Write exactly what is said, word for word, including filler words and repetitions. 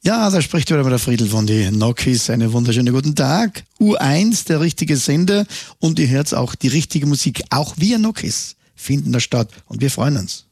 Ja, da spricht wieder mal der Friedl von die Nokis. Einen wunderschönen guten Tag. U eins, der richtige Sender. Und ihr hört auch die richtige Musik. Auch wir Nokis finden da statt. Und wir freuen uns.